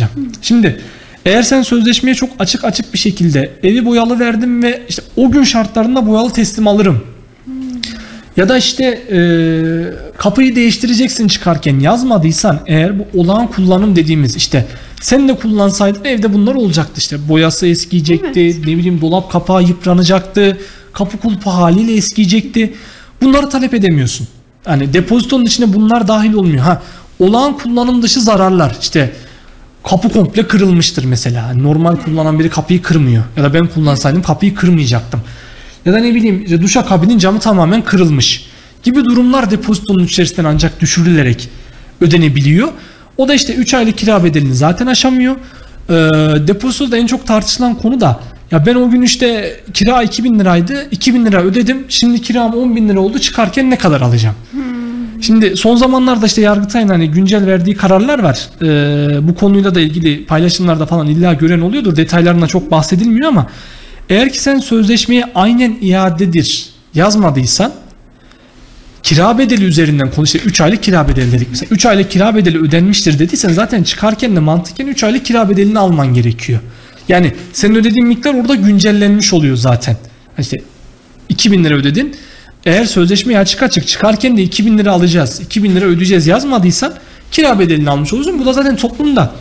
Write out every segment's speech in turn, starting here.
anlatacağım. Şimdi eğer sen sözleşmeye çok açık bir şekilde evi boyalı verdim ve işte o gün şartlarında boyalı teslim alırım. Ya da işte kapıyı değiştireceksin çıkarken yazmadıysan eğer, bu olağan kullanım dediğimiz, işte sen de kullansaydın evde bunlar olacaktı, işte boyası eskiyecekti, Evet. ne bileyim dolap kapağı yıpranacaktı, kapı kulpu haliyle eskiyecekti. Bunları talep edemiyorsun. Hani depozitonun içine bunlar dahil olmuyor. Olağan kullanım dışı zararlar, işte kapı komple kırılmıştır mesela. Hani normal kullanan biri kapıyı kırmıyor. Ya da ben kullansaydım kapıyı kırmayacaktım. Ya da ne bileyim işte duşakabinin camı tamamen kırılmış gibi durumlar depozitonun içerisinden ancak düşürülerek ödenebiliyor. O da işte 3 aylık kira bedelini zaten aşamıyor. Depozitoda en çok tartışılan konu da, ya ben o gün işte kira 2000 liraydı, 2000 lira ödedim, şimdi kiram 10.000 lira oldu, çıkarken ne kadar alacağım? Şimdi son zamanlarda işte Yargıtay'ın hani güncel verdiği kararlar var. Bu konuyla da ilgili paylaşımlarda falan illa gören oluyordur. Detaylarına çok bahsedilmiyor ama eğer ki sen sözleşmeye aynen iadedir yazmadıysan, kira bedeli üzerinden işte 3 aylık kira bedeli dedik mesela. 3 aylık kira bedeli ödenmiştir dediysen zaten çıkarken de mantıken 3 aylık kira bedelini alman gerekiyor. Yani senin ödediğin miktar orada güncellenmiş oluyor zaten. İşte 2000 lira ödedin. Eğer sözleşmeyi açık çıkarken de 2000 lira alacağız, 2000 lira ödeyeceğiz yazmadıysan kira bedelini almış oluyorsun. Bu da zaten toplumda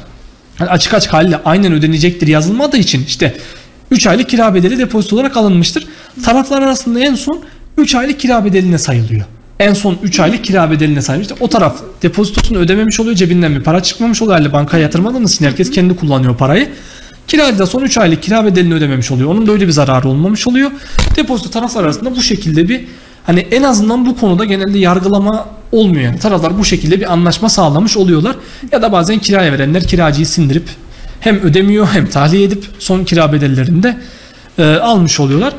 açık haliyle aynen ödenecektir yazılmadığı için işte 3 aylık kira bedeli depozito olarak alınmıştır. Taraflar arasında en son 3 aylık kira bedeline sayılıyor. En son 3 aylık kira bedeline sayılıyor. İşte o taraf depozitosunu ödememiş oluyor, cebinden bir para çıkmamış oluyor. Yani bankaya yatırmadığınız için herkes kendi kullanıyor parayı. Kiracı da son 3 aylık kira bedelini ödememiş oluyor. Onun da öyle bir zararı olmamış oluyor. Depozito taraflar arasında bu şekilde bir, hani en azından bu konuda genelde yargılama olmuyor. Yani taraflar bu şekilde bir anlaşma sağlamış oluyorlar. Ya da bazen kiraya verenler kiracıyı sindirip hem ödemiyor hem tahliye edip son kira bedellerini de almış oluyorlar.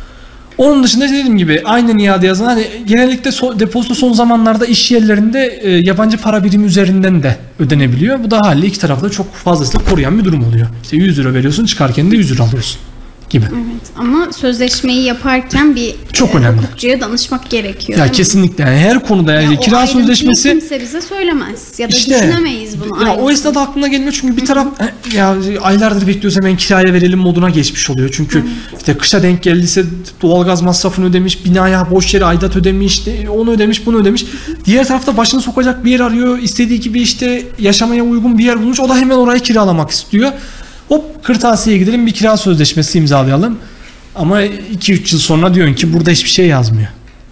Onun dışında dediğim gibi aynen iade yazılan, hani genellikle depozito son zamanlarda iş yerlerinde yabancı para birimi üzerinden de ödenebiliyor. Bu da haliyle iki tarafta çok fazlasıyla koruyan bir durum oluyor. İşte 100 lira veriyorsun, çıkarken de 100 lira alıyorsun gibi. Evet, ama sözleşmeyi yaparken bir çok önemli. Hukukçuya danışmak gerekiyor. Ya kesinlikle, yani her konuda yani kira sözleşmesi kimse bize söylemez ya da işte, düşünemeyiz bunu. Ya o esnada aklına gelmiyor çünkü bir taraf ya aylardır bekliyoruz, hemen kiraya verelim moduna geçmiş oluyor. Çünkü işte kışa denk geldiyse doğalgaz masrafını ödemiş, binaya boş yere aidat ödemiş, onu ödemiş, bunu ödemiş. Diğer tarafta başını sokacak bir yer arıyor, istediği gibi işte yaşamaya uygun bir yer bulmuş, o da hemen orayı kiralamak istiyor. Hop kırtasiyeye gidelim, bir kira sözleşmesi imzalayalım. Ama 2-3 yıl sonra diyorsun ki burada hiçbir şey yazmıyor.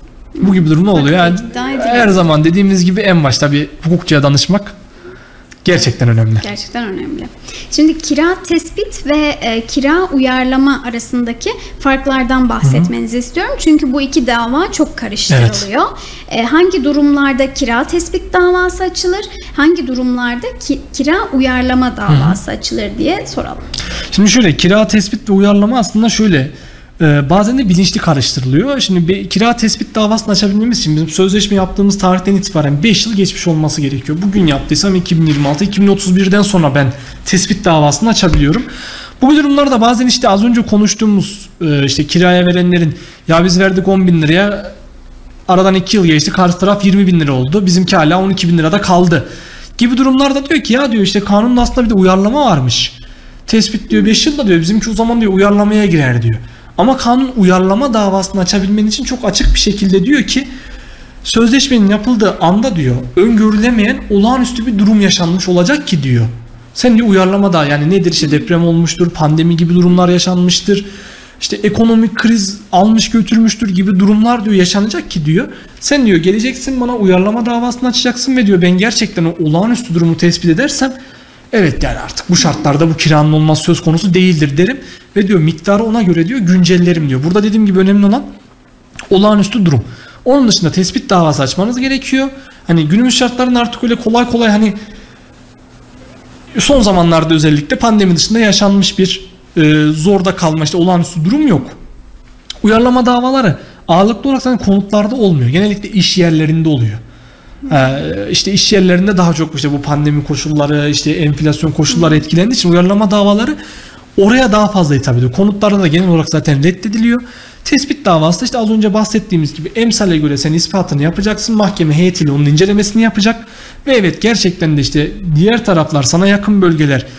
Bu gibi durum ne oluyor? Yani her zaman dediğimiz gibi en başta bir hukukçuya danışmak gerçekten önemli. Gerçekten önemli. Şimdi kira tespit ve kira uyarlama arasındaki farklardan bahsetmenizi istiyorum. Çünkü bu iki dava çok karıştırılıyor. Evet. Hangi durumlarda kira tespit davası açılır, hangi durumlarda kira uyarlama davası açılır diye soralım. Şimdi şöyle, kira tespit ve uyarlama aslında şöyle, bazen de bilinçli karıştırılıyor. Şimdi bir kira tespit davasını açabilmemiz için bizim sözleşme yaptığımız tarihten itibaren 5 yıl geçmiş olması gerekiyor. Bugün yaptıysam 2026-2031'den sonra ben tespit davasını açabiliyorum. Bu durumlarda bazen işte az önce konuştuğumuz işte kiraya verenlerin, ya biz verdik 10.000 liraya, aradan 2 yıl geçti, karşı taraf 20.000 lira oldu, bizimki hala 12.000 lirada kaldı gibi durumlarda diyor ki ya diyor işte kanunda aslında bir de uyarlama varmış. Tespit diyor 5 yılda diyor, bizimki o zaman diyor uyarlamaya girer diyor. Ama kanun uyarlama davasını açabilmen için çok açık bir şekilde diyor ki sözleşmenin yapıldığı anda diyor öngörülemeyen olağanüstü bir durum yaşanmış olacak ki diyor. Sen diyor uyarlama da, yani nedir, işte deprem olmuştur, pandemi gibi durumlar yaşanmıştır, işte ekonomik kriz almış götürmüştür gibi durumlar diyor yaşanacak ki diyor. Sen diyor geleceksin bana uyarlama davasını açacaksın ve diyor ben gerçekten o olağanüstü durumu tespit edersem evet yani artık bu şartlarda bu kiranın olması söz konusu değildir derim ve diyor miktarı ona göre diyor güncellerim diyor. Burada dediğim gibi önemli olan olağanüstü durum. Onun dışında tespit davası açmanız gerekiyor. Hani günümüz şartlarında artık öyle kolay kolay, hani son zamanlarda özellikle pandemi dışında yaşanmış bir zorda kalma, işte olağanüstü durum yok. Uyarlama davaları ağırlıklı olarak zaten konutlarda olmuyor. Genellikle iş yerlerinde oluyor. İşte iş yerlerinde daha çok işte bu pandemi koşulları, işte enflasyon koşulları etkilendiği için uyarlama davaları oraya daha fazla hitap ediyor. Konutlarda da genel olarak zaten reddediliyor. Tespit davası da işte az önce bahsettiğimiz gibi emsale göre sen ispatını yapacaksın. Mahkeme heyetiyle onun incelemesini yapacak. Ve evet gerçekten de işte diğer taraflar, sana yakın bölgeler